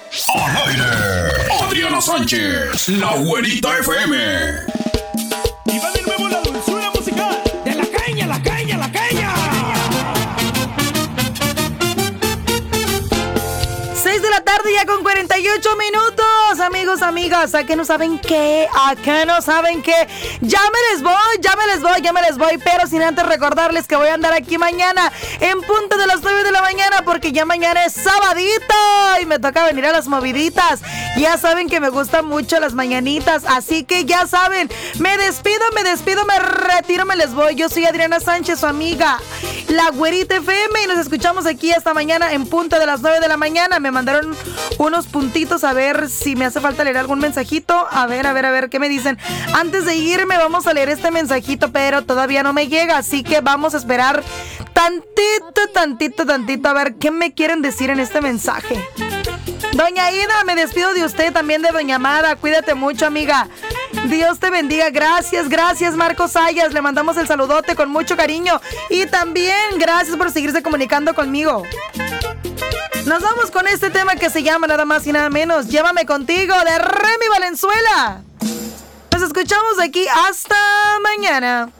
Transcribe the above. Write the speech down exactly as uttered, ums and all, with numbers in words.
Al aire, Adriana Sánchez, la Güerita F M. Y va de nuevo la dulzura musical de la caña, la caña, la caña. seis de la tarde ya con cuarenta y ocho minutos, amigos, amigas. ¿A qué no saben qué? ¿A qué no saben qué? Ya me les voy, ya me les voy, ya me les voy. Pero sin antes recordarles que voy a andar aquí mañana en punto de las nueve de la mañana, porque ya mañana es sabadito y me toca venir a las moviditas. Ya saben que me gustan mucho las mañanitas, así que ya saben, me despido, me despido, me retiro, me les voy. Yo soy Adriana Sánchez, su amiga, la Güerita F M, y nos escuchamos aquí hasta mañana en punto de las nueve de la mañana. Me mandaron unos puntitos, a ver si me hace falta leer algún mensajito. A ver, a ver, a ver, ¿qué me dicen? Antes de irme vamos a leer este mensajito, pero todavía no me llega, así que vamos a esperar tantito, tantito, tantito, a ver qué me quieren decir en este mensaje. Doña Ida, me despido de usted, también de Doña Amada. Cuídate mucho, amiga. Dios te bendiga. Gracias, gracias, Marcos Sayas. Le mandamos el saludote con mucho cariño. Y también gracias por seguirse comunicando conmigo. Nos vamos con este tema que se llama nada más y nada menos Llévame Contigo, de Remy Valenzuela. Nos escuchamos aquí hasta mañana.